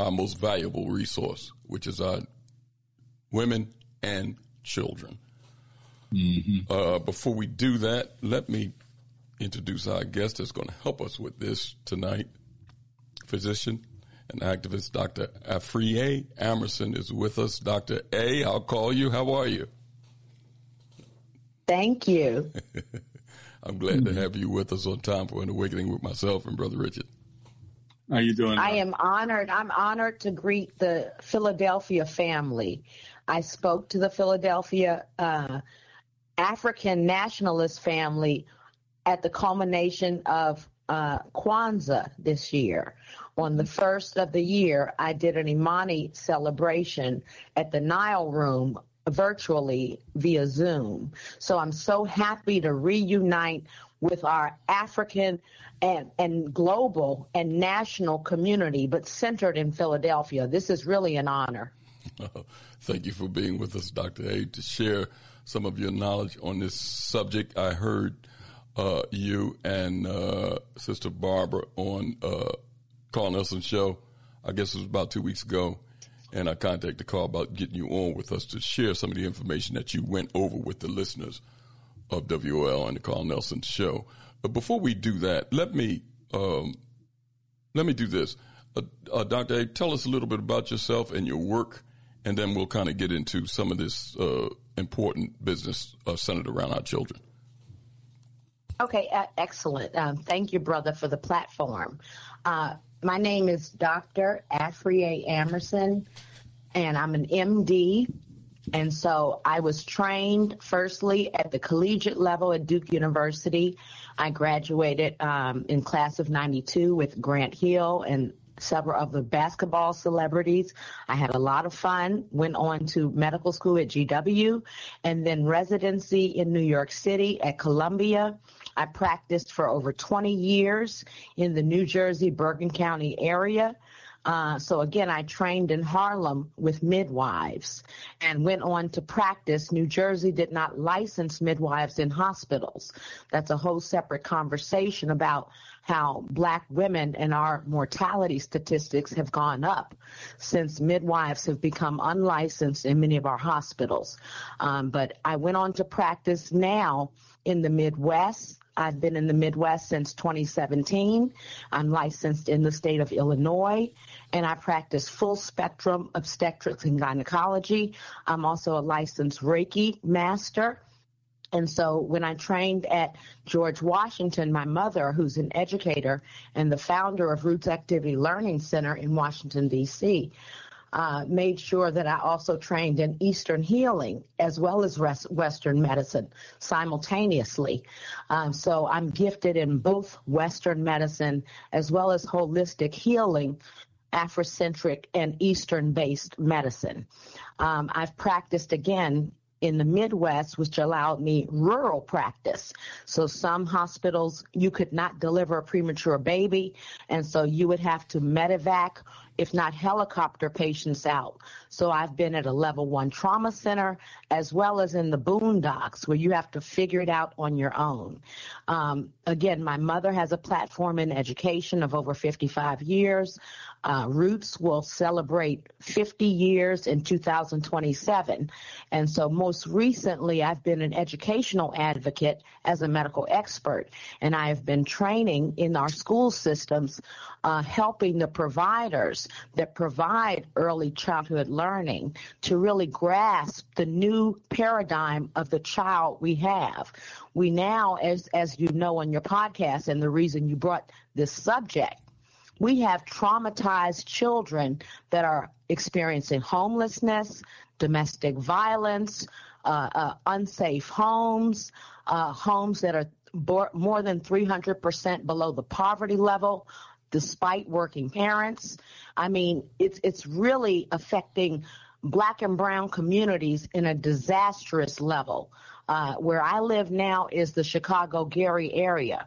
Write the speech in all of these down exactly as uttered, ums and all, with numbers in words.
our most valuable resource, which is our women and children. Mm-hmm. Uh, before we do that, let me introduce our guest that's going to help us with this tonight. Physician and activist Doctor Afriye Amerson is with us. Doctor A, I'll call you. How are you? Thank you. I'm glad mm-hmm. to have you with us on Time for an Awakening with myself and Brother Richard. How you doing? I am honored. I'm honored to greet the Philadelphia family. I spoke to the Philadelphia uh, African nationalist family at the culmination of uh, Kwanzaa this year. On the first of the year, I did an Imani celebration at the Nile Room virtually via Zoom. So I'm so happy to reunite with our African and, and global and national community, but centered in Philadelphia. This is really an honor. Thank you for being with us, Doctor A, to share some of your knowledge on this subject. I heard uh, you and uh, Sister Barbara on uh, Carl Nelson's show, I guess it was about two weeks ago, and I contacted Carl about getting you on with us to share some of the information that you went over with the listeners of W O L and the Carl Nelson show. But before we do that, let me um, let me do this. Uh, uh, Doctor A, tell us a little bit about yourself and your work, and then we'll kind of get into some of this uh, important business uh, centered around our children. Okay, uh, excellent. Um, thank you, brother, for the platform. Uh, my name is Doctor Afriye Amerson, and I'm an M D. And so I was trained firstly at the collegiate level at Duke University. I graduated um, in class of ninety-two with Grant Hill and several of the basketball celebrities. I had a lot of fun, went on to medical school at G W, and then residency in New York City at Columbia. I practiced for over twenty years in the New Jersey, Bergen County area. Uh, so again, I trained in Harlem with midwives and went on to practice. New Jersey did not license midwives in hospitals. That's a whole separate conversation about how Black women and our mortality statistics have gone up since midwives have become unlicensed in many of our hospitals. Um, but I went on to practice now in the Midwest. I've been in the Midwest since twenty seventeen. I'm licensed in the state of Illinois, and I practice full spectrum obstetrics and gynecology. I'm also a licensed Reiki master. And so when I trained at George Washington, my mother, who's an educator and the founder of Roots Activity Learning Center in Washington, D C, Uh, made sure that I also trained in Eastern healing as well as res- Western medicine simultaneously. Um, so I'm gifted in both Western medicine as well as holistic healing, Afrocentric and Eastern-based medicine. Um, I've practiced again in the Midwest, which allowed me rural practice. So some hospitals, you could not deliver a premature baby, and so you would have to medevac, if not helicopter patients out. So I've been at a level one trauma center as well as in the boondocks where you have to figure it out on your own. Um, again, my mother has a platform in education of over fifty-five years. Uh, Roots will celebrate fifty years in two thousand twenty-seven. And so most recently, I've been an educational advocate as a medical expert, and I have been training in our school systems, uh, helping the providers that provide early childhood learning to really grasp the new paradigm of the child we have. We now, as, as you know on your podcast, and the reason you brought this subject, we have traumatized children that are experiencing homelessness, domestic violence, uh, uh, unsafe homes, uh, homes that are bo- more than three hundred percent below the poverty level, despite working parents. I mean, it's it's really affecting Black and brown communities in a disastrous level. Uh, where I live now is the Chicago-Gary area.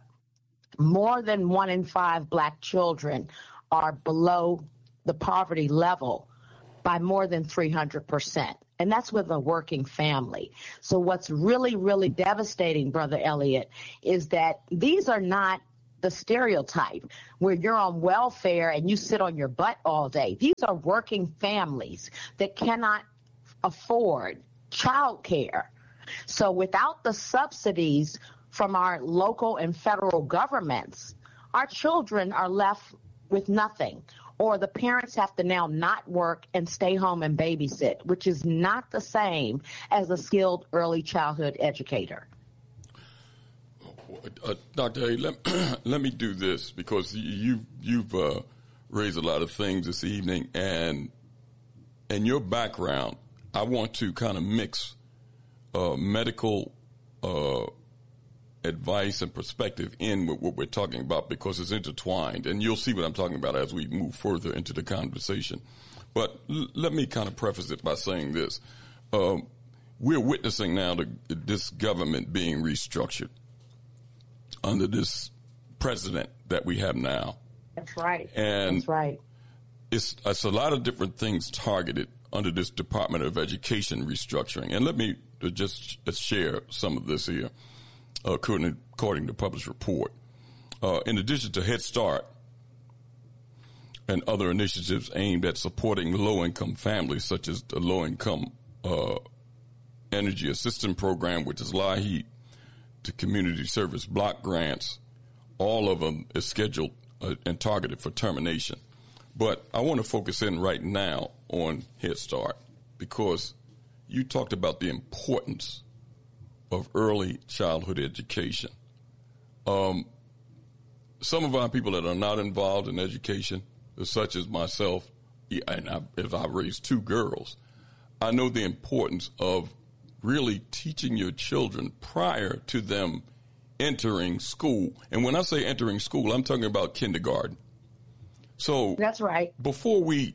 More than one in five Black children are below the poverty level by more than three hundred percent. And that's with a working family. So what's really, really devastating, Brother Elliott, is that these are not the stereotype where you're on welfare and you sit on your butt all day. These are working families that cannot afford child care. So without the subsidies from our local and federal governments, our children are left with nothing, or the parents have to now not work and stay home and babysit, which is not the same as a skilled early childhood educator. Uh, Doctor A, let, let me do this, because you, you've uh, raised a lot of things this evening, and and your background, I want to kind of mix uh, medical uh, advice and perspective in with what we're talking about, because it's intertwined, and you'll see what I'm talking about as we move further into the conversation. But l- let me kind of preface it by saying this. Um, we're witnessing now the, this government being restructured under this president that we have now. That's right. And That's right. It's, it's a lot of different things targeted under this Department of Education restructuring. And let me just share some of this here, uh, according, according to the published report. Uh, in addition to Head Start and other initiatives aimed at supporting low-income families, such as the Low-Income uh, Energy Assistance Program, which is LIHEAP, to community service block grants, all of them is scheduled uh, and targeted for termination. But I want to focus in right now on Head Start, because you talked about the importance of early childhood education. Um, some of our people that are not involved in education, such as myself, and I, if I raised two girls, I know the importance of really teaching your children prior to them entering school. And when I say entering school, I'm talking about kindergarten. So that's right. Before we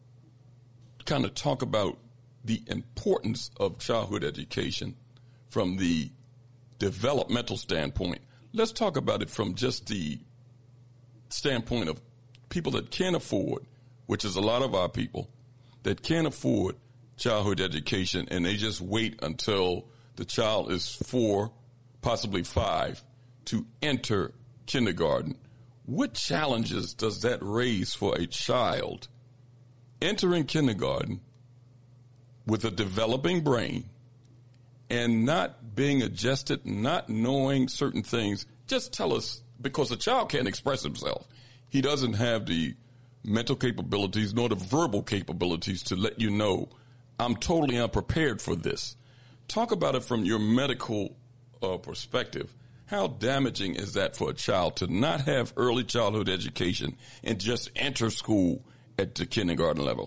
kind of talk about the importance of childhood education from the developmental standpoint, let's talk about it from just the standpoint of people that can't afford, which is a lot of our people, that can't afford childhood education, and they just wait until the child is four, possibly five, to enter kindergarten. What challenges does that raise for a child entering kindergarten with a developing brain and not being adjusted, not knowing certain things? Just tell us, because a child can't express himself. He doesn't have the mental capabilities nor the verbal capabilities to let you know, I'm totally unprepared for this. Talk about it from your medical uh, perspective. How damaging is that for a child to not have early childhood education and just enter school at the kindergarten level?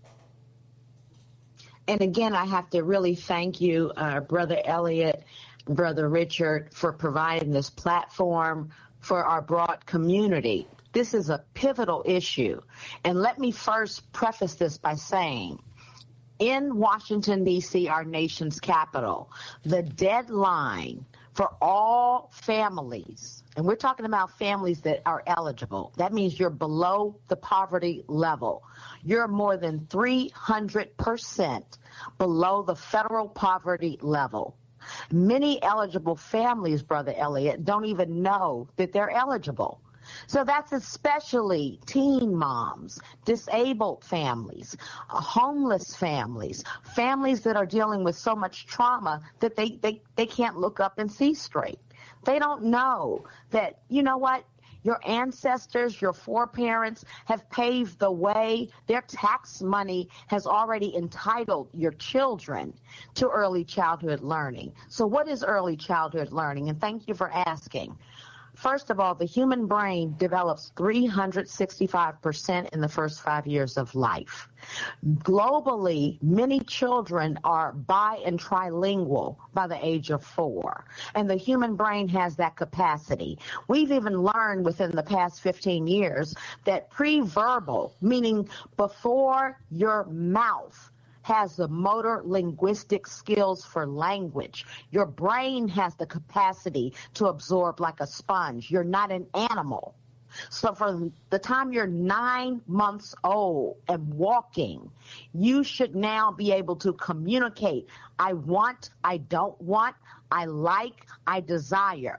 And again, I have to really thank you, uh, Brother Elliott, Brother Richard, for providing this platform for our broad community. This is a pivotal issue. And let me first preface this by saying, in Washington, D C, our nation's capital, the deadline for all families, and we're talking about families that are eligible. That means you're below the poverty level. You're more than three hundred percent below the federal poverty level. Many eligible families, Brother Elliott, don't even know that they're eligible. So that's especially teen moms, disabled families, uh, homeless families, families that are dealing with so much trauma that they, they, they can't look up and see straight. They don't know that, you know what, your ancestors, your foreparents have paved the way. Their tax money has already entitled your children to early childhood learning. So what is early childhood learning? And thank you for asking. First of all, the human brain develops three hundred sixty-five percent in the first five years of life. Globally, many children are bi and trilingual by the age of four, and the human brain has that capacity. We've even learned within the past fifteen years that pre-verbal, meaning before your mouth has the motor linguistic skills for language. Your brain has the capacity to absorb like a sponge. You're not an animal. So from the time you're nine months old and walking, you should now be able to communicate. I want, I don't want, I like, I desire.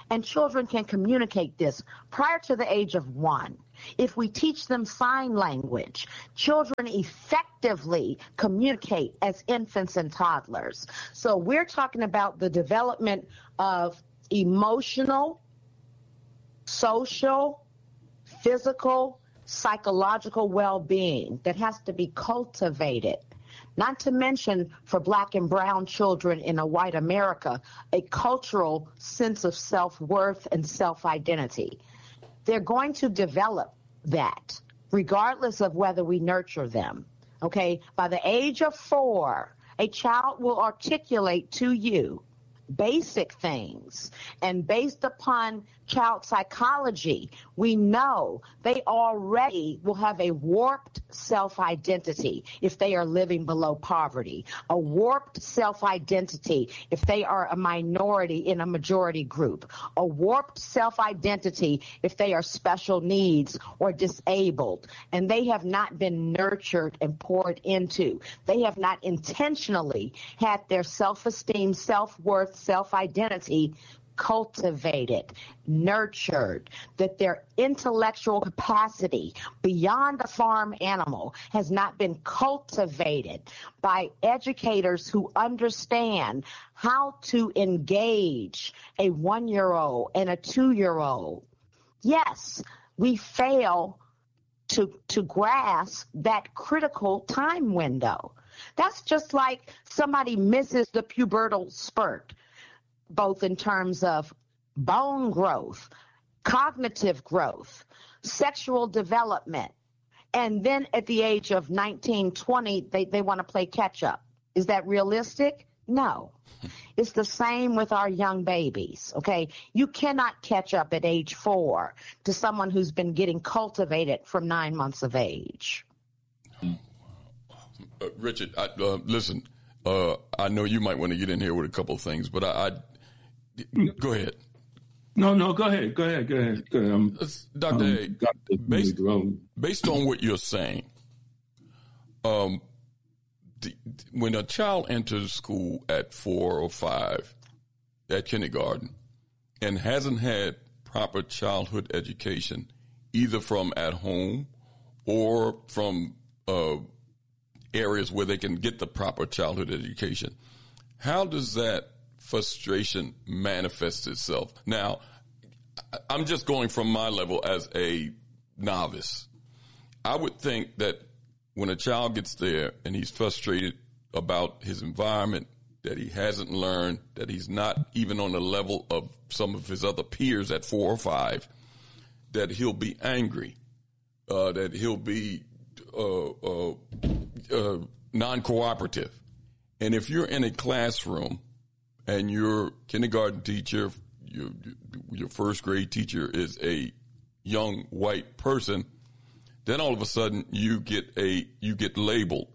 And children can communicate this prior to the age of one. If we teach them sign language, children effectively communicate as infants and toddlers. So we're talking about the development of emotional, social, physical, psychological well-being that has to be cultivated. Not to mention for black and brown children in a white America, a cultural sense of self-worth and self-identity. They're going to develop that regardless of whether we nurture them. Okay, by the age of four, a child will articulate to you basic things, and based upon child psychology, we know they already will have a warped self-identity if they are living below poverty, a warped self-identity if they are a minority in a majority group, a warped self-identity if they are special needs or disabled, and they have not been nurtured and poured into. They have not intentionally had their self-esteem, self-worth, self-identity cultivated, nurtured, that their intellectual capacity beyond a farm animal has not been cultivated by educators who understand how to engage a one-year-old and a two-year-old. Yes, we fail to, to grasp that critical time window. That's just like somebody misses the pubertal spurt, both in terms of bone growth, cognitive growth, sexual development, and then at the age of nineteen, twenty, they, they want to play catch up. Is that realistic? No. It's the same with our young babies, okay? You cannot catch up at age four to someone who's been getting cultivated from nine months of age. Uh, Richard, I, uh, listen, uh, I know you might want to get in here with a couple of things, but I, I go ahead. No, no, go ahead, go ahead, go ahead. Go ahead. Um, Doctor um, A, Doctor based, based on what you're saying, um, the, when a child enters school at four or five, at kindergarten, and hasn't had proper childhood education, either from at home or from uh, areas where they can get the proper childhood education, how does that frustration manifest itself? Now, I'm just going from my level as a novice. I would think that when a child gets there and he's frustrated about his environment, that he hasn't learned, that he's not even on the level of some of his other peers at four or five, that he'll be angry, uh, that he'll be uh, uh, uh, non-cooperative. And if you're in a classroom and your kindergarten teacher, your, your first grade teacher is a young white person, then all of a sudden you get a you get labeled.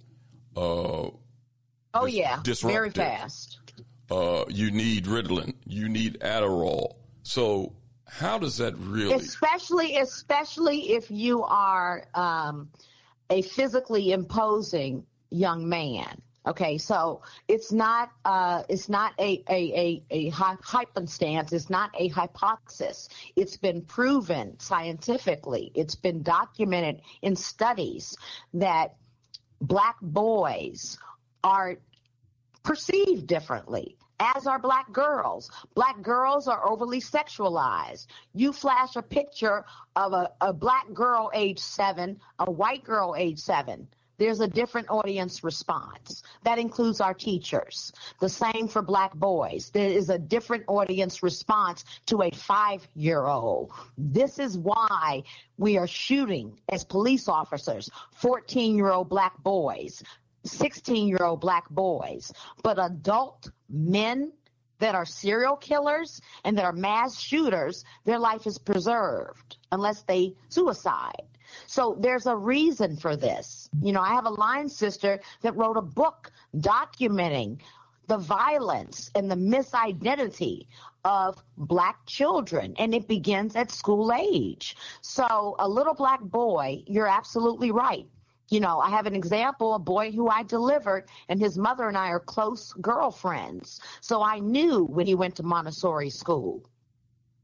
Uh, oh dis- yeah, disruptive. very fast. Uh, you need Ritalin. You need Adderall. So how does that really? Especially, especially if you are um, a physically imposing young man. Okay, so it's not uh, it's not a a a, a hypostasis. It's not a hypothesis. It's been proven scientifically. It's been documented in studies that black boys are perceived differently, as are black girls. Black girls are overly sexualized. You flash a picture of a, a black girl age seven, a white girl age seven. There's a different audience response. That includes our teachers. The same for black boys. There is a different audience response to a five-year-old. This is why we are shooting, as police officers, fourteen-year-old black boys, sixteen-year-old black boys. But adult men that are serial killers and that are mass shooters, their life is preserved unless they suicide. So there's a reason for this. You know, I have a line sister that wrote a book documenting the violence and the misidentity of black children, and it begins at school age. So a little black boy, you're absolutely right. You know, I have an example, a boy who I delivered, and his mother and I are close girlfriends. So I knew when he went to Montessori school.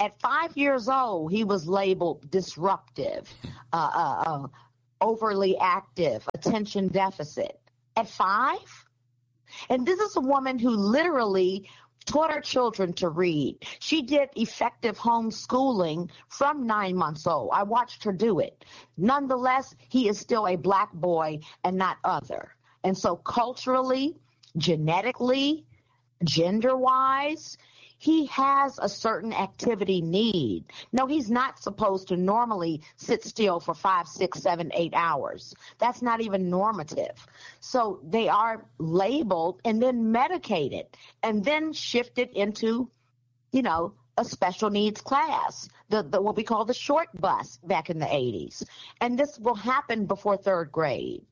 At five years old, he was labeled disruptive, uh, uh, uh, overly active, attention deficit. At five? And this is a woman who literally taught her children to read. She did effective homeschooling from nine months old. I watched her do it. Nonetheless, he is still a black boy and not other. And so culturally, genetically, gender-wise, he has a certain activity need. No, he's not supposed to normally sit still for five, six, seven, eight hours. That's not even normative. So they are labeled and then medicated and then shifted into, you know, a special needs class, the, the what we call the short bus back in the eighties. And this will happen before third grade.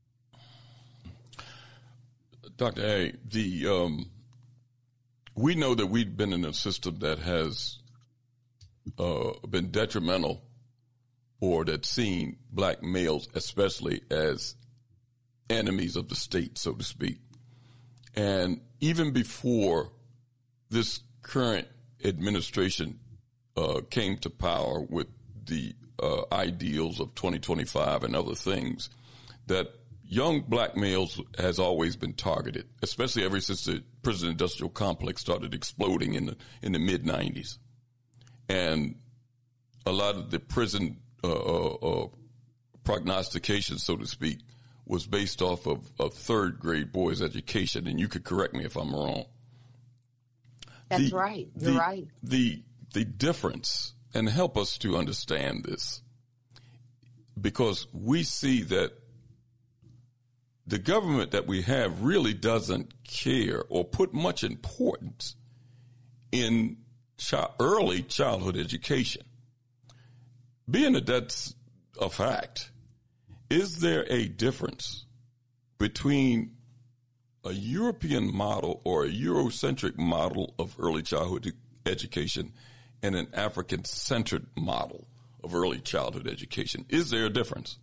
Doctor A, the um, we know that we've been in a system that has uh, been detrimental, or that's seen black males especially as enemies of the state, so to speak. And even before this current administration uh, came to power with the uh, ideals of twenty twenty-five and other things, that young black males has always been targeted, especially ever since the prison industrial complex started exploding in the in the mid nineties. And a lot of the prison uh, uh, prognostication, so to speak, was based off of, of third grade boys' education. And you could correct me if I'm wrong. That's the, right. You're the, right. The, the difference, and help us to understand this, because we see that the government that we have really doesn't care or put much importance in child, early childhood education. Being that that's a fact, is there a difference between a European model or a Eurocentric model of early childhood education and an African-centered model of early childhood education? Is there a difference?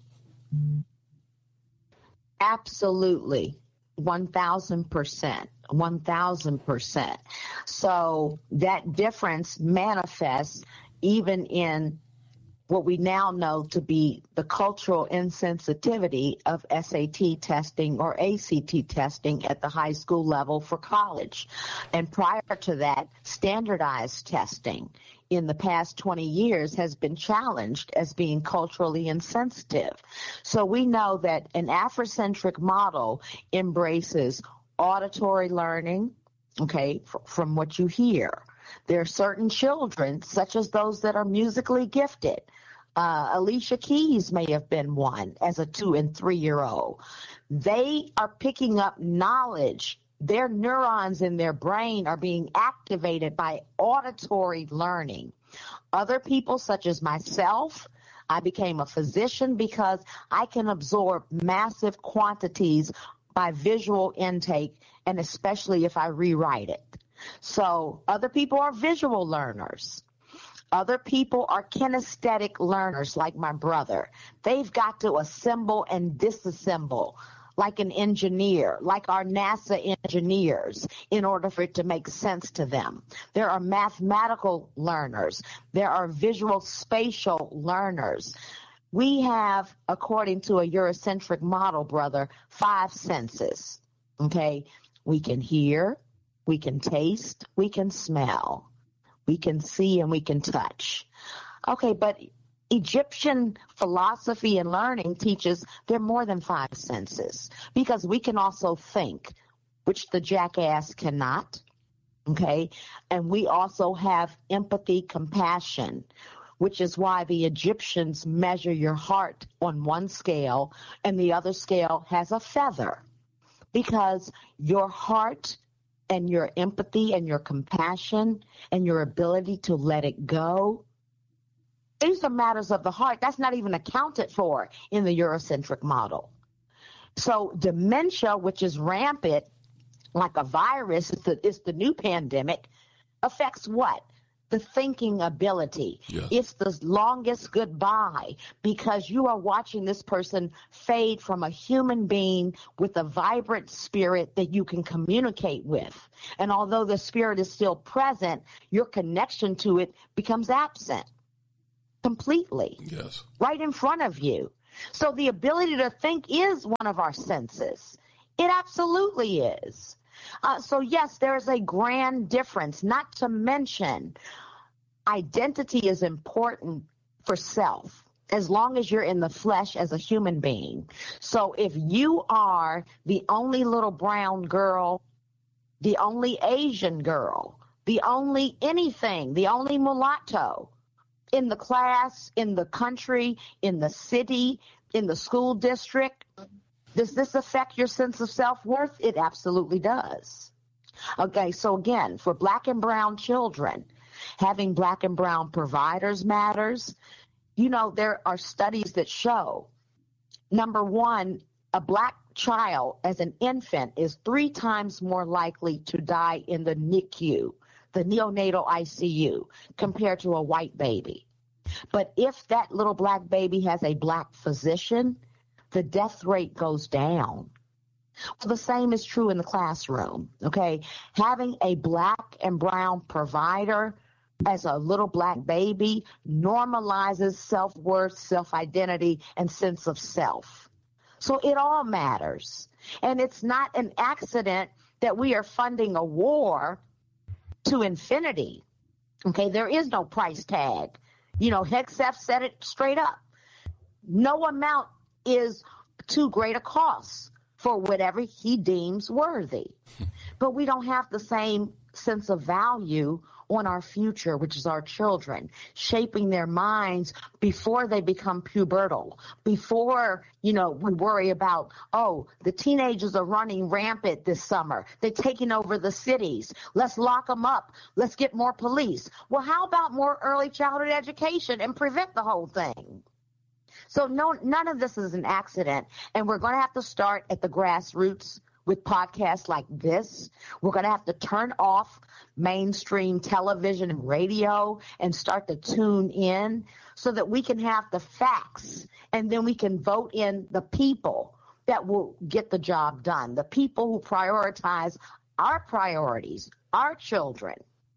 Absolutely. one thousand percent. one thousand percent. So that difference manifests even in what we now know to be the cultural insensitivity of S A T testing or A C T testing at the high school level for college. And prior to that, standardized testing in the past twenty years has been challenged as being culturally insensitive. So we know that an Afrocentric model embraces auditory learning, okay, f- from what you hear. There are certain children, such as those that are musically gifted. Uh, Alicia Keys may have been one as a two and three year old. They are picking up knowledge. Their neurons in their brain are being activated by auditory learning. Other people, such as myself, I became a physician because I can absorb massive quantities by visual intake, and especially if I rewrite it. So other people are visual learners. Other people are kinesthetic learners, like my brother. They've got to assemble and disassemble like an engineer, like our NASA engineers, in order for it to make sense to them. There are mathematical learners. There are visual spatial learners. We have, according to a Eurocentric model, brother, five senses, okay? We can hear, we can taste, we can smell. We can see and we can touch. Okay, but Egyptian philosophy and learning teaches there are more than five senses, because we can also think, which the jackass cannot, okay? And we also have empathy, compassion, which is why the Egyptians measure your heart on one scale and the other scale has a feather, because your heart and your empathy and your compassion and your ability to let it go, these are matters of the heart. That's not even accounted for in the Eurocentric model. So dementia, which is rampant like a virus, it's the, it's the new pandemic, affects what? the thinking ability. Yes. It's the longest goodbye because you are watching this person fade from a human being with a vibrant spirit that you can communicate with. And although the spirit is still present, your connection to it becomes absent completely. Yes. Right in front of you. So the ability to think is one of our senses. It absolutely is. Uh, so, yes, there is a grand difference, not to mention identity is important for self as long as you're in the flesh as a human being. So if you are the only little brown girl, the only Asian girl, the only anything, the only mulatto in the class, in the country, in the city, in the school district, does this affect your sense of self-worth? It absolutely does. Okay, so again, for black and brown children, having black and brown providers matters. You know, there are studies that show, number one, a black child as an infant is three times more likely to die in the N I C U, the neonatal I C U, compared to a white baby. But if that little black baby has a black physician, the death rate goes down. Well, the same is true in the classroom, okay? Having a black and brown provider as a little black baby normalizes self-worth, self-identity, and sense of self. So it all matters. And it's not an accident that we are funding a war to infinity, okay? There is no price tag. You know, Hegseth said it straight up. No amount is too great a cost for whatever he deems worthy. But we don't have the same sense of value on our future, which is our children, shaping their minds before they become pubertal, before, you know, we worry about, oh, the teenagers are running rampant this summer. They're taking over the cities. Let's lock them up. Let's get more police. Well, how about more early childhood education and prevent the whole thing? So no, none of this is an accident, and we're going to have to start at the grassroots with podcasts like this. We're going to have to turn off mainstream television and radio and start to tune in so that we can have the facts, and then we can vote in the people that will get the job done, the people who prioritize our priorities, our children.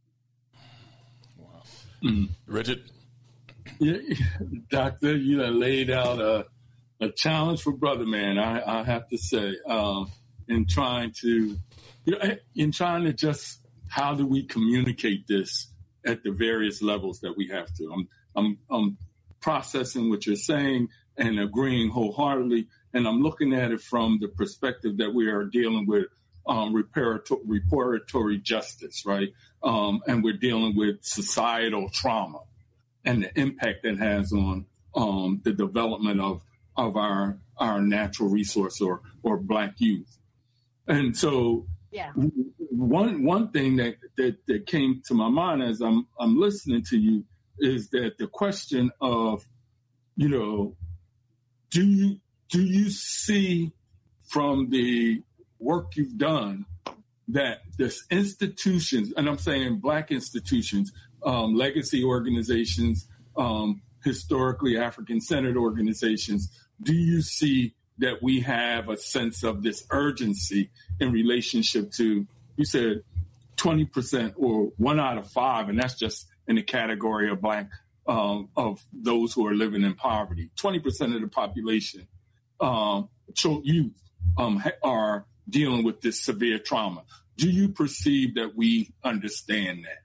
Wow. Mm. Richard? Yeah, Doctor, you done laid out a, a challenge for Brother Man, I, I have to say, um, in trying to, you know, in trying to just, how do we communicate this at the various levels that we have to? I'm, I'm, I'm processing what you're saying and agreeing wholeheartedly, and I'm looking at it from the perspective that we are dealing with um, reparator- reparatory justice, right? Um, and we're dealing with societal trauma and the impact that has on um, the development of of our our natural resource or or Black youth. And so, yeah, one one thing that, that that came to my mind as I'm I'm listening to you is that the question of, you know, do you do you see from the work you've done that this institutions, and I'm saying Black institutions, um, legacy organizations, um, historically African-centered organizations, do you see that we have a sense of this urgency in relationship to, you said twenty percent or one out of five, and that's just in the category of Black, um, of those who are living in poverty. twenty percent of the population, um, youth, um, are dealing with this severe trauma. Do you perceive that we understand that?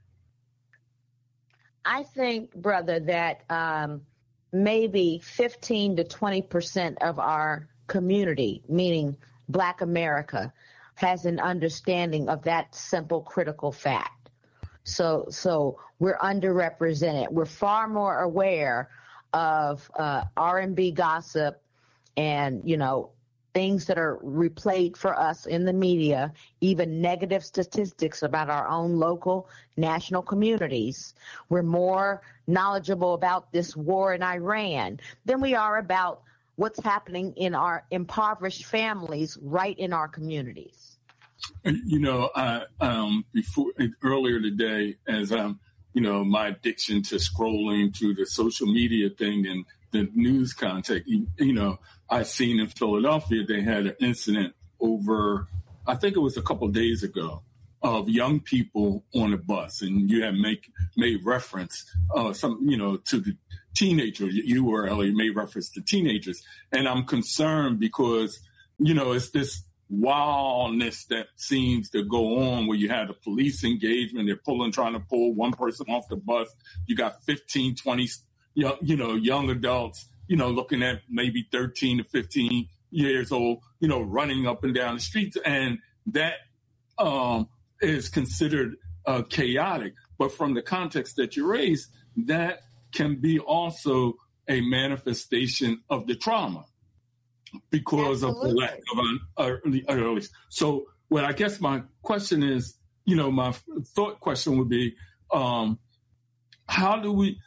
I think, brother, that um, maybe fifteen to twenty percent of our community, meaning Black America, has an understanding of that simple critical fact. So, so we're underrepresented. We're far more aware of uh, R and B gossip and, you know, things that are replayed for us in the media, even negative statistics about our own local, national communities. We're more knowledgeable about this war in Iran than we are about what's happening in our impoverished families right in our communities. You know, I, um, before earlier today, as I'm, you know, my addiction to scrolling through the social media thing and the news contact. You, you know, I seen in Philadelphia, they had an incident over, I think it was a couple of days ago, of young people on a bus. And you had make, made reference, uh, some, you know, to the teenagers. You were, Ellie, made reference to teenagers. And I'm concerned because, you know, it's this wildness that seems to go on where you have the police engagement. They're pulling, trying to pull one person off the bus. You got fifteen, twenty, you know, young adults, you know, looking at maybe thirteen to fifteen years old, you know, running up and down the streets. And that um, is considered uh, chaotic. But from the context that you raised, that can be also a manifestation of the trauma because Absolutely. Of the lack of an early, early. So what I guess my question is, you know, my thought question would be, um, how do we,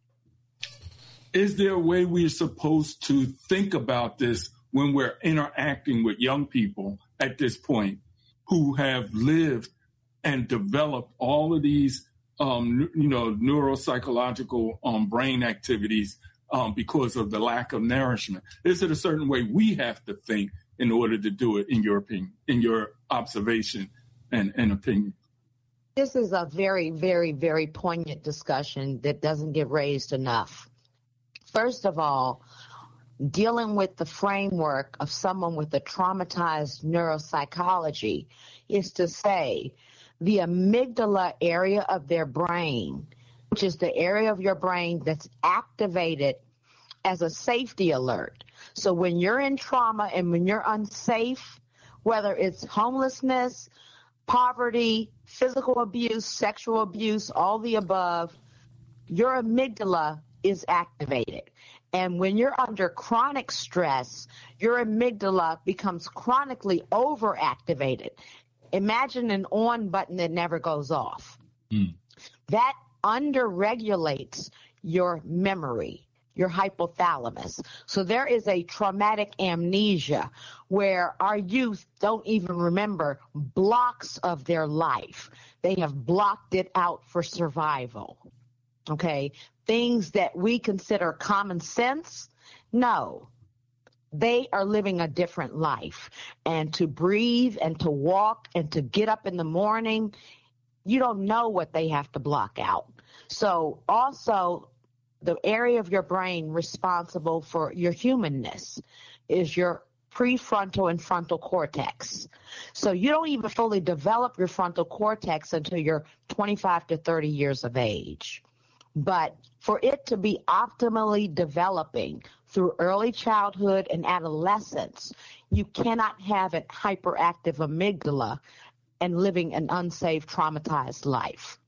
is there a way we're supposed to think about this when we're interacting with young people at this point who have lived and developed all of these, um, you know, neuropsychological um, brain activities um, because of the lack of nourishment? Is it a certain way we have to think in order to do it, in your opinion, in your observation and, and opinion? This is a very, very, very poignant discussion that doesn't get raised enough. First of all, dealing with the framework of someone with a traumatized neuropsychology is to say the amygdala area of their brain, which is the area of your brain that's activated as a safety alert. So when you're in trauma and when you're unsafe, whether it's homelessness, poverty, physical abuse, sexual abuse, all the above, your amygdala is activated. And when you're under chronic stress, your amygdala becomes chronically overactivated. Imagine an on button that never goes off. Mm. That underregulates your memory, your hypothalamus. So there is a traumatic amnesia where our youth don't even remember blocks of their life. They have blocked it out for survival. Okay, things that we consider common sense, no. They are living a different life. And to breathe and to walk and to get up in the morning, you don't know what they have to block out. So also, the area of your brain responsible for your humanness is your prefrontal and frontal cortex. So you don't even fully develop your frontal cortex until you're twenty-five to thirty years of age. But for it to be optimally developing through early childhood and adolescence, you cannot have an hyperactive amygdala and living an unsafe, traumatized life.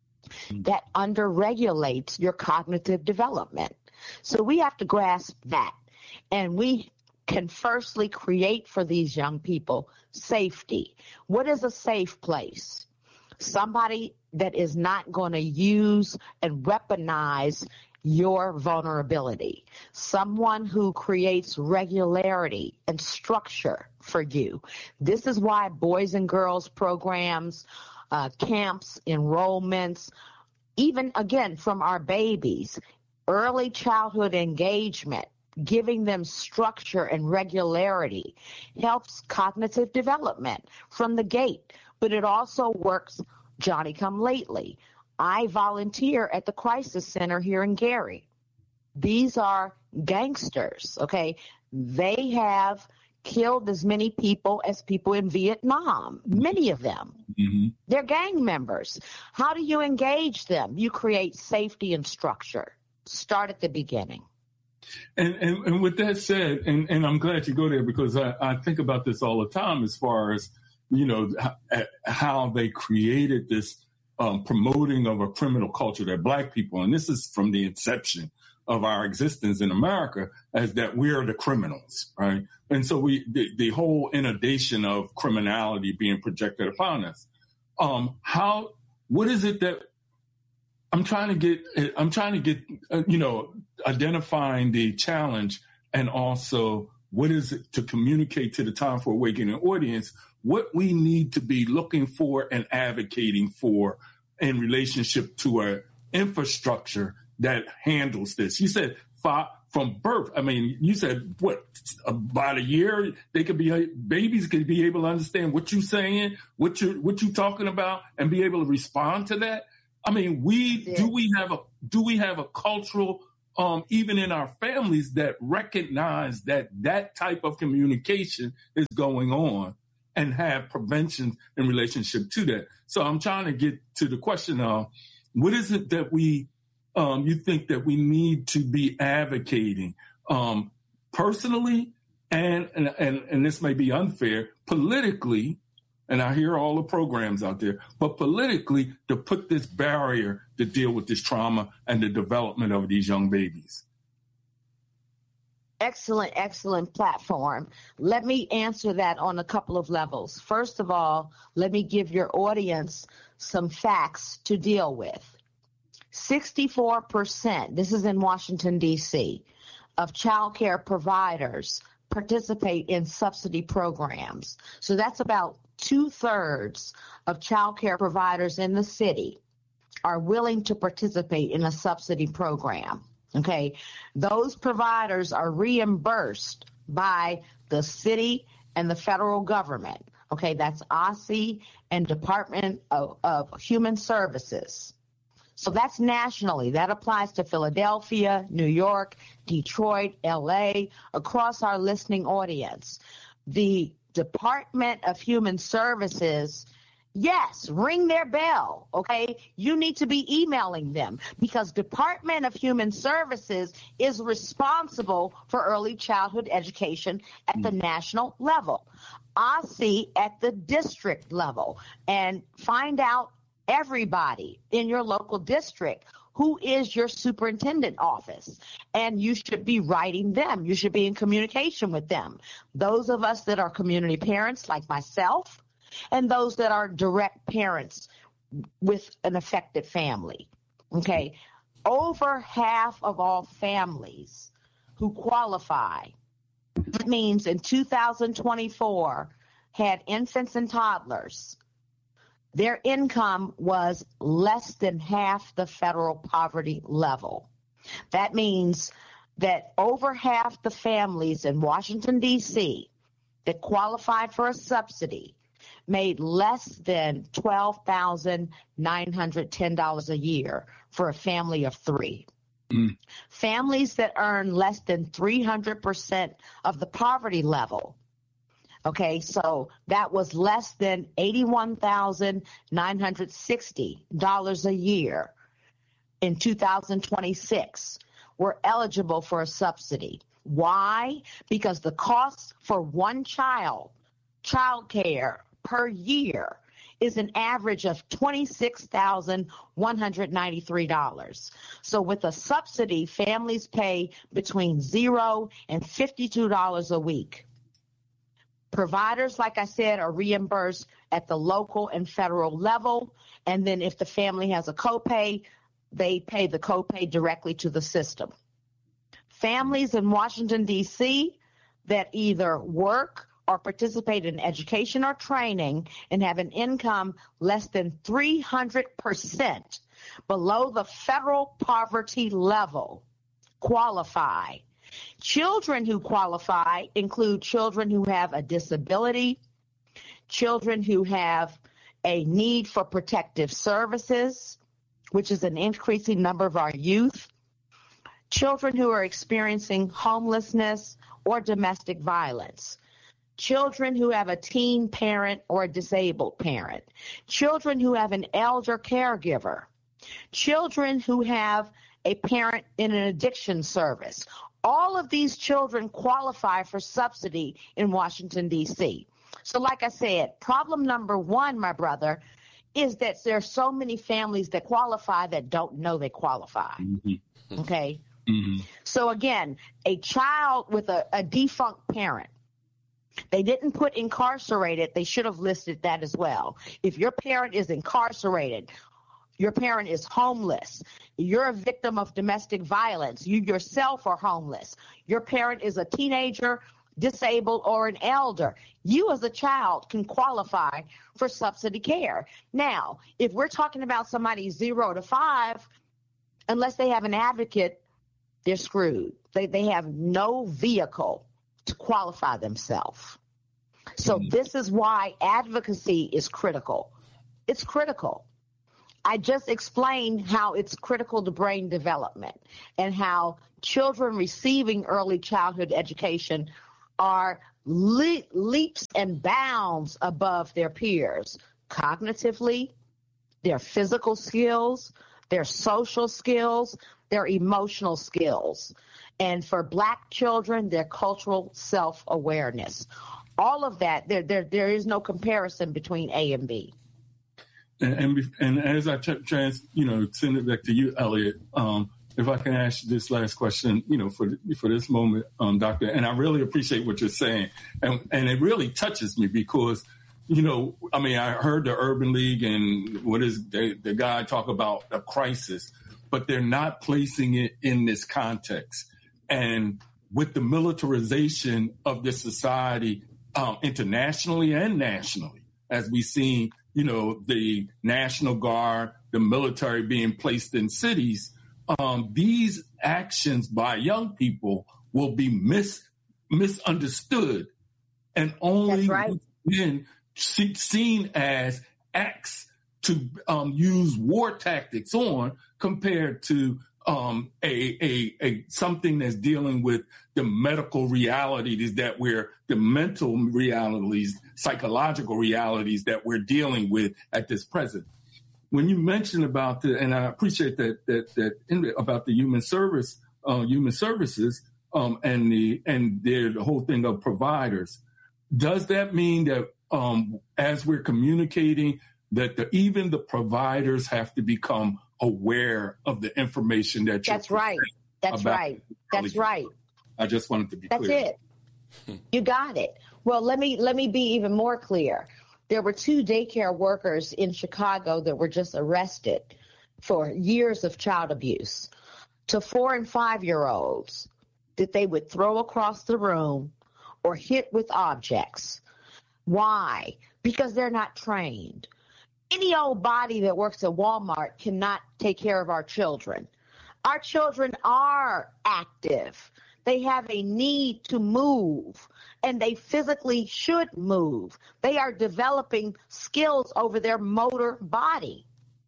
That underregulates your cognitive development. So we have to grasp that. And we can firstly create for these young people safety. What is a safe place? Somebody that is not going to use and weaponize your vulnerability. Someone who creates regularity and structure for you. This is why boys and girls programs, uh, camps, enrollments, even again from our babies, early childhood engagement, giving them structure and regularity helps cognitive development from the gate. But it also works Johnny come lately. I volunteer at the Crisis Center here in Gary. These are gangsters, okay? They have killed as many people as people in Vietnam, many of them. Mm-hmm. They're gang members. How do you engage them? You create safety and structure. Start at the beginning. And, and, and with that said, and, and I'm glad you go there because I, I think about this all the time as far as, you know, how they created this um, promoting of a criminal culture that black people, and this is from the inception of our existence in America, as that we are the criminals, right? And so we, the, the whole inundation of criminality being projected upon us. Um, how, what is it that I'm trying to get, I'm trying to get, uh, you know, identifying the challenge and also what is it to communicate to the Time for Awakening audience what we need to be looking for and advocating for in relationship to a infrastructure that handles this? You said five, from birth. I mean, you said, what, about a year, they could be, babies could be able to understand what you're saying, what you're, what you're talking about, and be able to respond to that. I mean, we, yeah. do we have a, do we have a cultural, um, even in our families, that recognize that that type of communication is going on and have prevention in relationship to that? So I'm trying to get to the question of, what is it that we, Um, you think that we need to be advocating um, personally, and, and and and this may be unfair, politically, and I hear all the programs out there, but politically, to put this barrier to deal with this trauma and the development of these young babies? Excellent, excellent platform. Let me answer that on a couple of levels. First of all, let me give your audience some facts to deal with. sixty-four percent, this is in Washington, D C, of child care providers participate in subsidy programs. So that's about two-thirds of child care providers in the city are willing to participate in a subsidy program. Okay, those providers are reimbursed by the city and the federal government. Okay, that's O S C and Department of, of Human Services. So that's nationally. That applies to Philadelphia, New York, Detroit, L A, across our listening audience. The Department of Human Services, yes, ring their bell, okay? You need to be emailing them, because Department of Human Services is responsible for early childhood education at the national level, O S C at the district level, and find out everybody in your local district who is your superintendent office, and you should be writing them. You should be in communication with them. Those of us that are community parents like myself, and those that are direct parents with an affected family. Okay, over half of all families who qualify, that means in two thousand twenty-four, had infants and toddlers, their income was less than half the federal poverty level. That means that over half the families in Washington, D C that qualified for a subsidy made less than twelve thousand nine hundred ten dollars a year for a family of three. Mm. Families that earn less than three hundred percent of the poverty level, okay, so that was less than eighty-one thousand nine hundred sixty dollars a year in two thousand twenty-six, were eligible for a subsidy. Why? Because the cost for one child, child care per year, is an average of twenty-six thousand one hundred ninety-three dollars. So with a subsidy, families pay between zero and fifty-two dollars a week. Providers, like I said, are reimbursed at the local and federal level, and then if the family has a copay, they pay the copay directly to the system. Families in Washington, D C that either work or participate in education or training and have an income less than three hundred percent below the federal poverty level qualify. Children who qualify include children who have a disability, children who have a need for protective services, which is an increasing number of our youth, children who are experiencing homelessness or domestic violence, children who have a teen parent or a disabled parent, children who have an elder caregiver, children who have a parent in an addiction service. All of these children qualify for subsidy in Washington, D C. So like I said, problem number one, my brother, is that there are so many families that qualify that don't know they qualify. Mm-hmm. Okay? Mm-hmm. So again, a child with a, a defunct parent, they didn't put incarcerated. They should have listed that as well. If your parent is incarcerated, your parent is homeless, you're a victim of domestic violence, you yourself are homeless, your parent is a teenager, disabled, or an elder, you as a child can qualify for subsidy care. Now, if we're talking about somebody zero to five, Unless they have an advocate, they're screwed. They they have no vehicle to qualify themselves. So mm-hmm. this is why advocacy is critical. It's critical. I just explained how it's critical to brain development and how children receiving early childhood education are le- leaps and bounds above their peers, cognitively, their physical skills, their social skills, their emotional skills. And for Black children, their cultural self-awareness. All of that, there, there, there is no comparison between A and B. And and, and as I trans, you know, send it back to you, Elliot, um, if I can ask you this last question, you know, for for this moment, um, Doctor, and I really appreciate what you're saying, and and it really touches me because, you know, I mean, I heard the Urban League and what is the, the guy talk about a crisis, but they're not placing it in this context. And with the militarization of this society, um, internationally and nationally, as we've seen, you know, the National Guard, the military being placed in cities, um, these actions by young people will be mis- misunderstood and only right. then seen as acts to um, use war tactics on compared to um, a, a, a something that's dealing with the medical realities that we're, the mental realities, psychological realities that we're dealing with at this present. When you mentioned about the, and I appreciate that, that, that in, about the human service, uh, human services, um, and the, and their, the whole thing of providers, does that mean that, um, as we're communicating, that the, even the providers have to become aware of the information that you're That's right. That's right. That's right. I just wanted to be That's clear. That's it. You got it. Well, let me let me be even more clear. There were two daycare workers in Chicago that were just arrested for years of child abuse to four and five-year-olds that they would throw across the room or hit with objects. Why? Because they're not trained. Any old body that works at Walmart cannot take care of our children. Our children are active. They have a need to move, and they physically should move. They are developing skills over their motor body.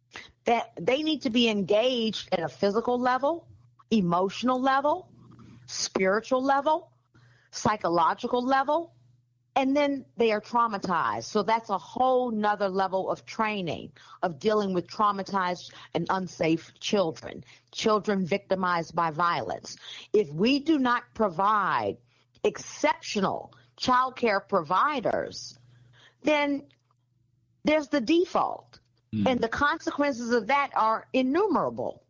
That they need to be engaged at a physical level, emotional level, spiritual level, psychological level, and then they are traumatized. So that's a whole nother level of training of dealing with traumatized and unsafe children, children victimized by violence. If we do not provide exceptional child care providers, then there's the default. Mm. And the consequences of that are innumerable.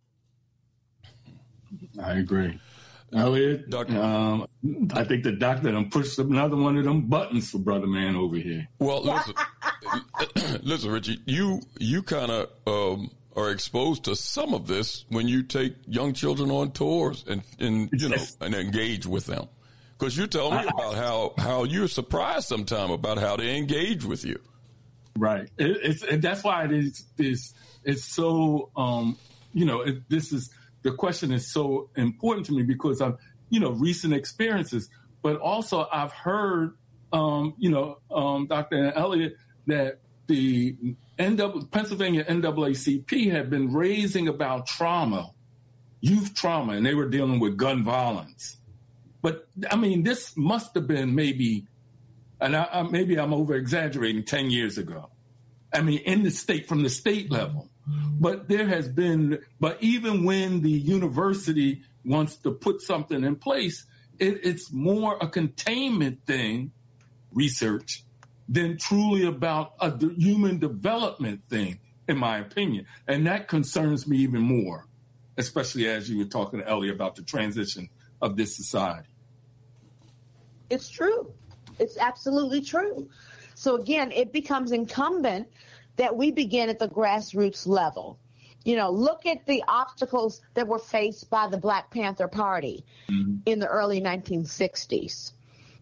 I agree. Elliot, um, I think the doctor done pushed another one of them buttons for Brother Man over here. Well, listen, listen, Richie, you you kind of um, are exposed to some of this when you take young children on tours and, and you know and engage with them, because you tell me about how, how you're surprised sometimes about how they engage with you. Right. It, it's and that's why it is is it's so um, you know it, this is. The question is so important to me because of, you know, recent experiences, but also I've heard, um, you know, um, Doctor Elliott, that the N double A, Pennsylvania N double A C P had been raising about trauma, youth trauma, and they were dealing with gun violence. But I mean, this must have been maybe, and I, I, maybe I'm over exaggerating, ten years ago. I mean, in the state, from the state level. But there has been, but even when the university wants to put something in place, it, it's more a containment thing, research, than truly about a de- human development thing, in my opinion. And that concerns me even more, especially as you were talking to Ellie about the transition of this society. It's true. It's absolutely true. So again, it becomes incumbent that we begin at the grassroots level. You know, look at the obstacles that were faced by the Black Panther Party mm-hmm. in the early nineteen sixties.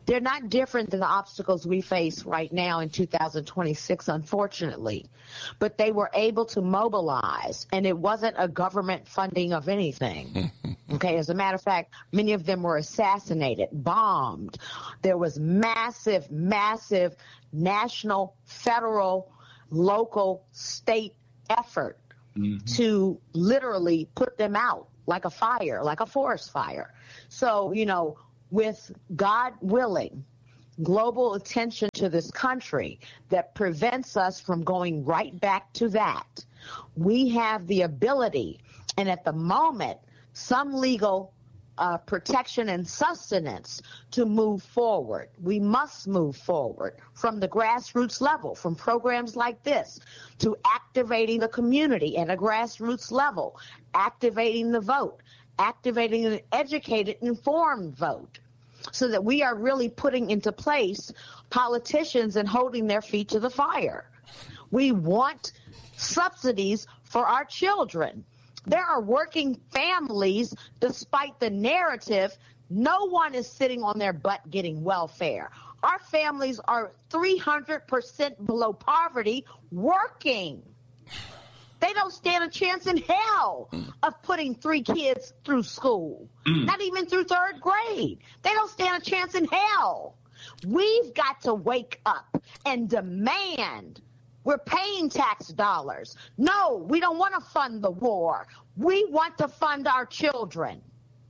they're not different than the obstacles we face right now in two thousand twenty-six, unfortunately. But they were able to mobilize, and it wasn't a government funding of anything. Okay, as a matter of fact, many of them were assassinated, bombed. There was massive, massive national, federal, local, state effort mm-hmm. to literally put them out like a fire, like a forest fire. So, you know, with God willing, global attention to this country that prevents us from going right back to that, we have the ability, and at the moment, some legal uh, protection and sustenance to move forward. We must move forward from the grassroots level, from programs like this, to activating the community at a grassroots level, activating the vote, activating an educated, informed vote, so that we are really putting into place politicians and holding their feet to the fire. We want subsidies for our children. There are working families, despite the narrative, no one is sitting on their butt getting welfare. Our families are three hundred percent below poverty working. They don't stand a chance in hell of putting three kids through school, mm. not even through third grade. They don't stand a chance in hell. We've got to wake up and demand. We're paying tax dollars. No, we don't want to fund the war. We want to fund our children.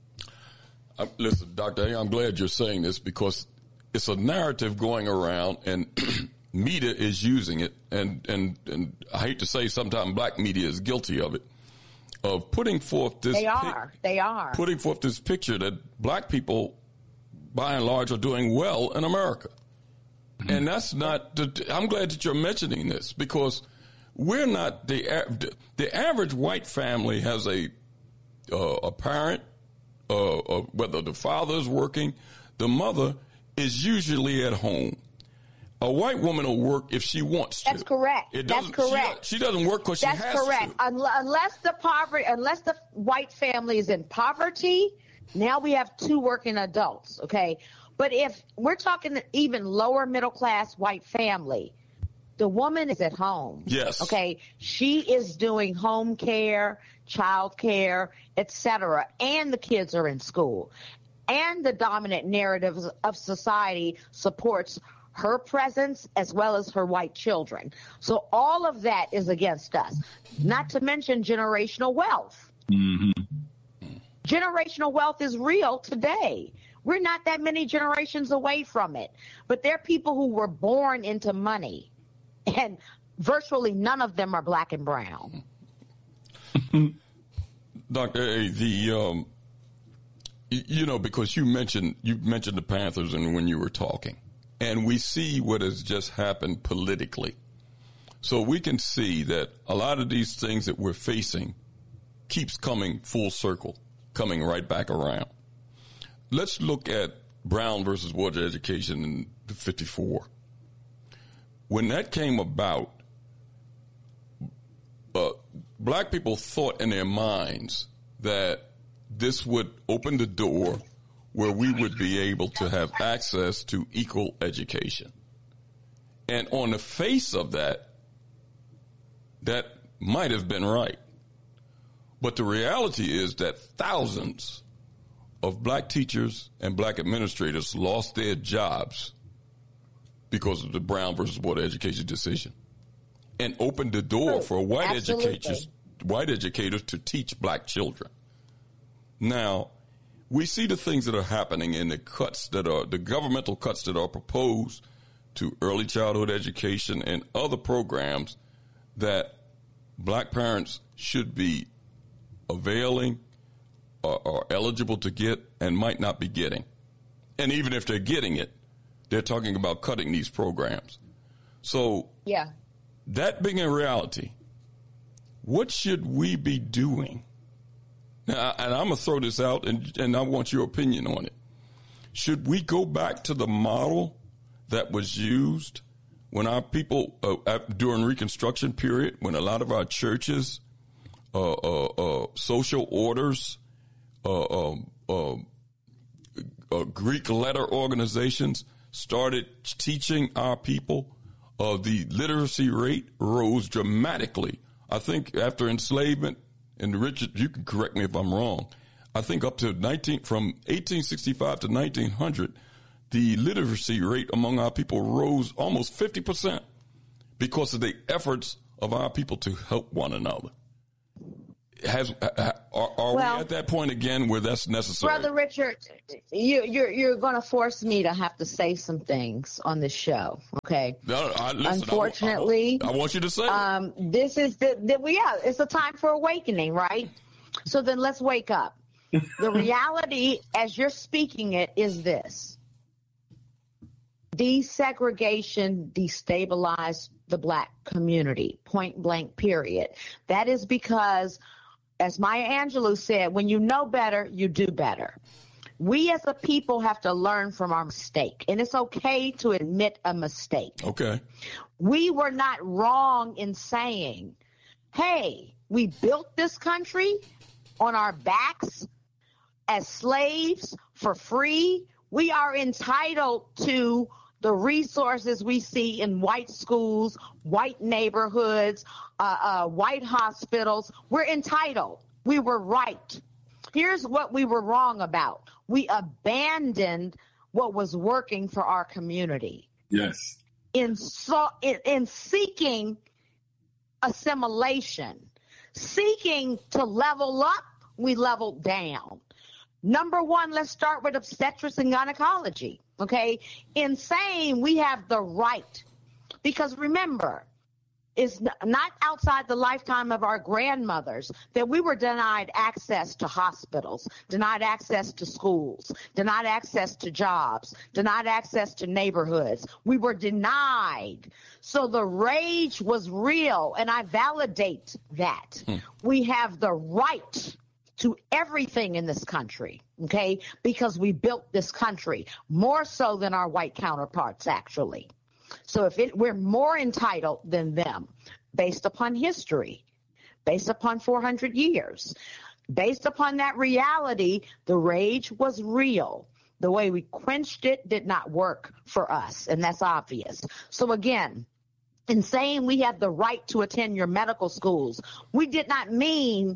Uh, listen, Doctor A, I'm glad you're saying this because it's a narrative going around and media is using it, and, and, and I hate to say sometimes black media is guilty of it, of putting forth this They are. Pic- they are. Putting forth this picture that black people, by and large, are doing well in America. Mm-hmm. And that's not, the, I'm glad that you're mentioning this because we're not, the the average white family has a, uh, a parent, uh, uh, whether the father is working, the mother is usually at home. A white woman will work if she wants to. That's correct. It That's correct. She, she doesn't work because she has That's correct. to. Unless the poverty, unless the white family is in poverty, now we have two working adults. Okay, but if we're talking even lower middle class white family, the woman is at home. Yes. Okay, she is doing home care, child care, et cetera, and the kids are in school, and the dominant narrative of society supports her presence as well as her white children. So all of that is against us, not to mention generational wealth. Mm-hmm. Generational wealth is real today. We're not that many generations away from it, but there are people who were born into money, and virtually none of them are black and brown. Doctor A, the, um, you know, because you mentioned, you mentioned the Panthers and when you were talking. And we see what has just happened politically. So we can see that a lot of these things that we're facing keeps coming full circle, coming right back around. Let's look at Brown versus Board of Education in fifty-four. When that came about, uh, black people thought in their minds that this would open the door where we would be able to have access to equal education. And on the face of that, that might have been right. But the reality is that thousands of black teachers and black administrators lost their jobs because of the Brown versus Board of Education decision and opened the door oh, for white absolutely. educators, white educators to teach black children. Now, we see the things that are happening in the cuts that are the governmental cuts that are proposed to early childhood education and other programs that black parents should be availing or, or eligible to get and might not be getting. And even if they're getting it, they're talking about cutting these programs. So yeah, that being a reality, what should we be doing? Now, and I'm going to throw this out, and, and I want your opinion on it. Should we go back to the model that was used when our people, uh, during Reconstruction period, when a lot of our churches, uh, uh, uh, social orders, uh, uh, uh, uh, Greek letter organizations started teaching our people, uh, the literacy rate rose dramatically. I think after enslavement, and Richard, you can correct me if I'm wrong, I think up to nineteen from eighteen sixty-five to nineteen hundred, the literacy rate among our people rose almost fifty percent because of the efforts of our people to help one another. Has are, are well, we at that point again where that's necessary? Brother Richard, you, you're you're going to force me to have to say some things on this show, okay? No, I, listen, Unfortunately, I, I, I want you to say um, this is the, the yeah, it's a time for awakening, right? So then let's wake up. The reality, as you're speaking it, is this: desegregation destabilized the black community, point blank, period. That is because, as Maya Angelou said, when you know better, you do better. We as a people have to learn from our mistake, and it's okay to admit a mistake. Okay. We were not wrong in saying, hey, we built this country on our backs as slaves for free. We are entitled to the resources we see in white schools, white neighborhoods, uh, uh, white hospitals. We're entitled. We were right. Here's what we were wrong about. We abandoned what was working for our community. Yes. In, so, in, in seeking assimilation, seeking to level up, we leveled down. Number one, let's start with obstetrics and gynecology. Okay, in saying we have the right, because remember, it's not outside the lifetime of our grandmothers that we were denied access to hospitals, denied access to schools, denied access to jobs, denied access to neighborhoods. We were denied. So the rage was real, and I validate that. Hmm. We have the right to everything in this country, okay, because we built this country more so than our white counterparts, actually. So if it, we're more entitled than them, based upon history, based upon four hundred years, based upon that reality, the rage was real. The way we quenched it did not work for us, and that's obvious. So again, in saying we have the right to attend your medical schools, we did not mean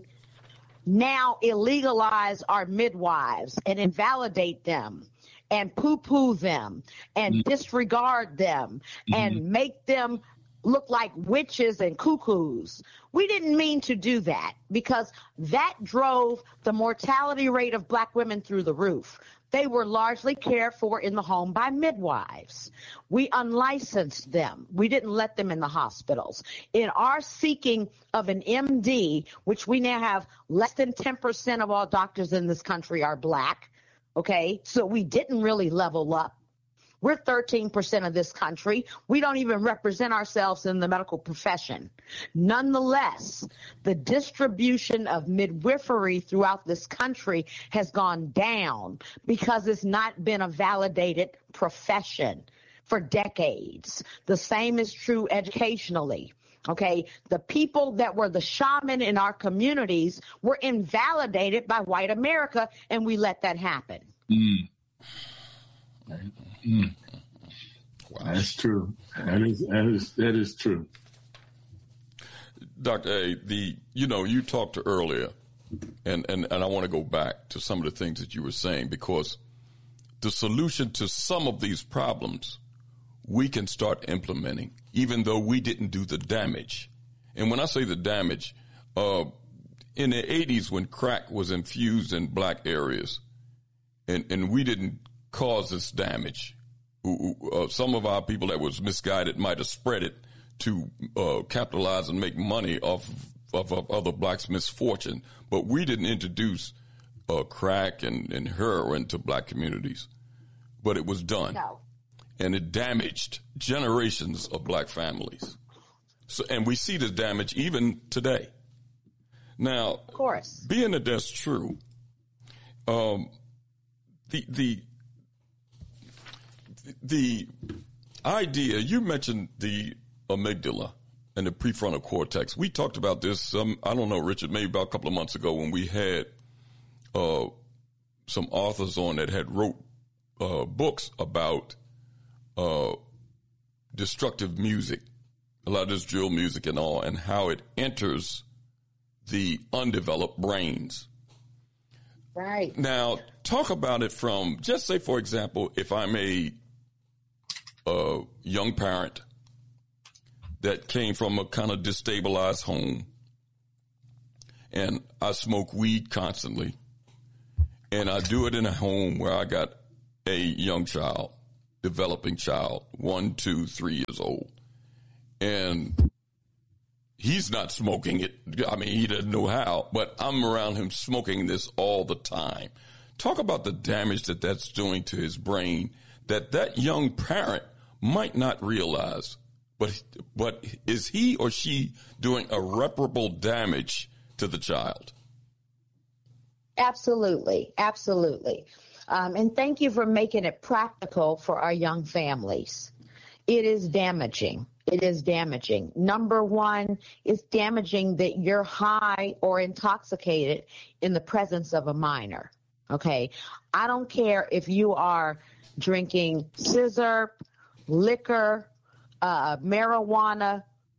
now illegalize our midwives and invalidate them and poo-poo them and mm-hmm. disregard them mm-hmm. and make them look like witches and cuckoos. We didn't mean to do that, because that drove the mortality rate of black women through the roof. They were largely cared for in the home by midwives. We unlicensed them. We didn't let them in the hospitals. In our seeking of an M D, which we now have less than ten percent of all doctors in this country are black, okay? So we didn't really level up. We're thirteen percent of this country. We don't even represent ourselves in the medical profession. Nonetheless, the distribution of midwifery throughout this country has gone down because it's not been a validated profession for decades. The same is true educationally. Okay, the people that were the shaman in our communities were invalidated by white America, and we let that happen. Mm. Mm. Wow. That's true. That is that is that is true. Doctor A, the you know, you talked earlier, and, and, and I want to go back to some of the things that you were saying, because the solution to some of these problems we can start implementing, even though we didn't do the damage. And when I say the damage, uh, in the eighties when crack was infused in black areas, and, and we didn't cause this damage, uh, some of our people that was misguided might have spread it to uh, capitalize and make money off of, of other blacks' misfortune. But we didn't introduce uh, crack and, and heroin to black communities. But it was done. No. And it damaged generations of black families. So, and we see the damage even today. Now, of course, being that that's true, um, the the the idea you mentioned, the amygdala and the prefrontal cortex. We talked about this. Um, I don't know, Richard, maybe about a couple of months ago when we had uh, some authors on that had wrote uh, books about uh, destructive music, a lot of this drill music and all, and how it enters the undeveloped brains. Right. Now, talk about it from, just say, for example, if I'm a, a young parent that came from a kind of destabilized home, and I smoke weed constantly, and I do it in a home where I got a young child, developing child, one, two, three years old, and he's not smoking it. I mean, he doesn't know how, but I'm around him smoking this all the time. Talk about the damage that that's doing to his brain that that young parent might not realize, but but is he or she doing irreparable damage to the child? Absolutely. Absolutely. Um, and thank you for making it practical for our young families. It is damaging. It is damaging. Number one, it's damaging that you're high or intoxicated in the presence of a minor. Okay. I don't care if you are drinking scissor, liquor, uh, marijuana,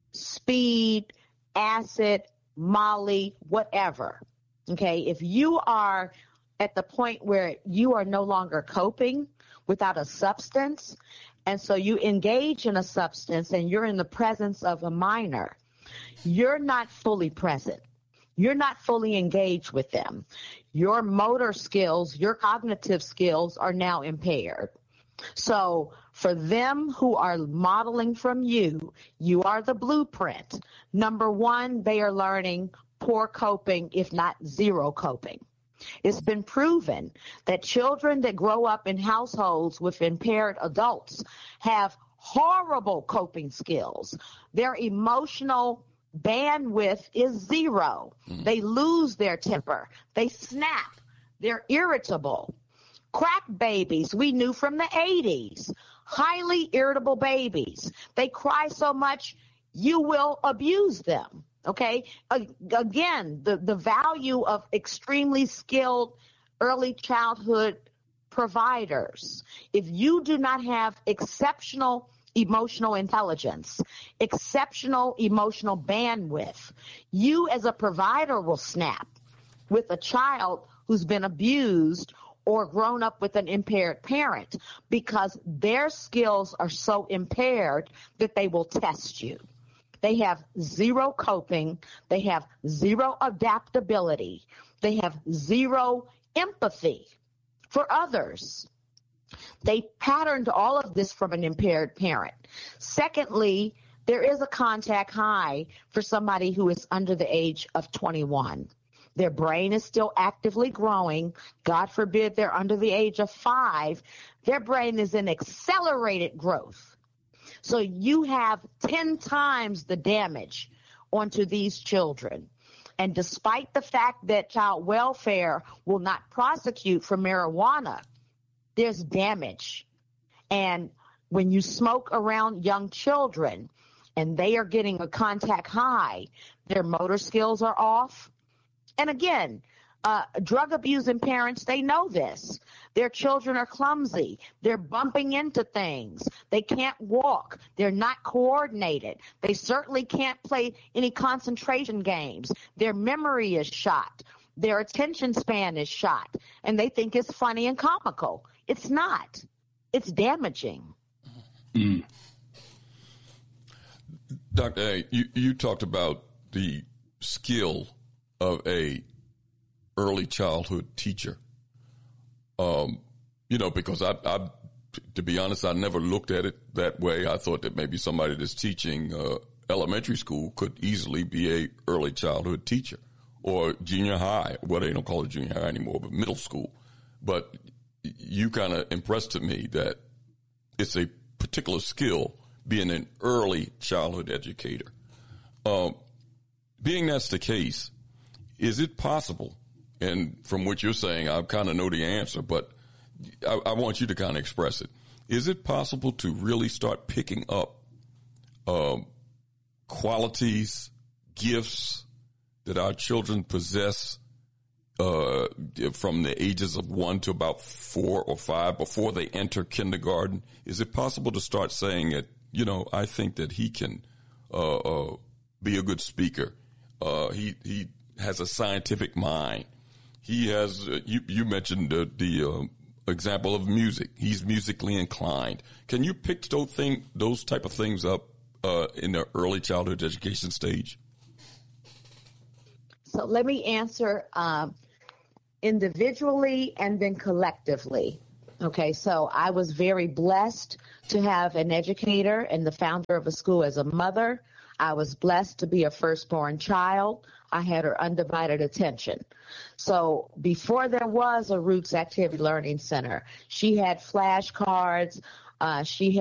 speed, acid, Molly, whatever. Okay. If you are at the point where you are no longer coping without a substance, and so you engage in a substance and you're in the presence of a minor, you're not fully present. You're not fully engaged with them. Your motor skills, your cognitive skills are now impaired. So for them who are modeling from you, you are the blueprint. Number one, they are learning poor coping, if not zero coping. It's been proven that children that grow up in households with impaired adults have horrible coping skills. Their emotional bandwidth is zero. Mm. They lose their temper. They snap. They're irritable. Crack babies, we knew from the eighties, highly irritable babies. They cry so much, you will abuse them. Okay. Again, the, the value of extremely skilled early childhood providers. If you do not have exceptional emotional intelligence, exceptional emotional bandwidth, you as a provider will snap with a child who's been abused or grown up with an impaired parent because their skills are so impaired that they will test you. They have zero coping. They have zero adaptability. They have zero empathy for others. They patterned all of this from an impaired parent. Secondly, there is a contact high for somebody who is under the age of twenty-one. Their brain is still actively growing. God forbid they're under the age of five. Their brain is in accelerated growth. So you have ten times the damage onto these children. And despite the fact that child welfare will not prosecute for marijuana, there's damage. And when you smoke around young children and they are getting a contact high, their motor skills are off. And again, uh, drug abusing parents, they know this. Their children are clumsy. They're bumping into things. They can't walk. They're not coordinated. They certainly can't play any concentration games. Their memory is shot. Their attention span is shot. And they think it's funny and comical. It's not. It's damaging. Mm. Doctor A, you, you talked about the skill of a early childhood teacher. Um, you know, because I, I, to be honest, I never looked at it that way. I thought that maybe somebody that's teaching uh, elementary school could easily be a early childhood teacher or junior high. Well, they don't call it junior high anymore, but middle school. But you kind of impressed to me that it's a particular skill being an early childhood educator. Um, being that's the case, is it possible? And from what you're saying, I kind of know the answer, but I, I want you to kind of express it. Is it possible to really start picking up um, qualities, gifts that our children possess uh, from the ages of one to about four or five before they enter kindergarten? Is it possible to start saying that, you know, I think that he can uh, uh, be a good speaker. Uh, he he has a scientific mind. He has, uh, you, you mentioned uh, the uh, example of music. He's musically inclined. Can you pick those, thing, those type of things up uh, in the early childhood education stage? So let me answer um, individually and then collectively. Okay, so I was very blessed to have an educator and the founder of a school as a mother. I was blessed to be a firstborn child. I had her undivided attention. So before there was a Roots Activity Learning Center, she had flashcards. Uh, she